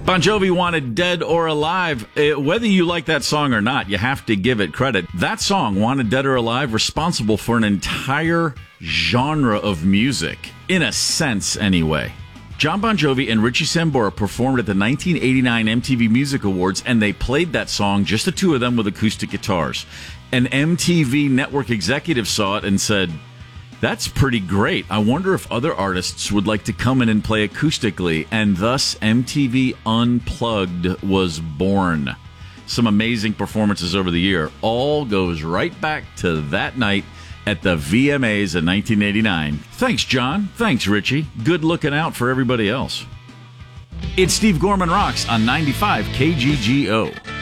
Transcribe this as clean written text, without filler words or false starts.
Bon Jovi wanted Dead or Alive. Whether you like that song or not, you have to give it credit. That song, Wanted Dead or Alive, responsible for an entire genre of music. In a sense, anyway. John Bon Jovi and Richie Sambora performed at the 1989 MTV Music Awards, and they played that song, just the two of them with acoustic guitars. An MTV network executive saw it and said, "That's pretty great. I wonder if other artists would like to come in and play acoustically." And thus, MTV Unplugged was born. Some amazing performances over the year. All goes right back to that night at the VMAs in 1989. Thanks, John. Thanks, Richie. Good looking out for everybody else. It's Steve Gorman Rocks on 95 KGGO.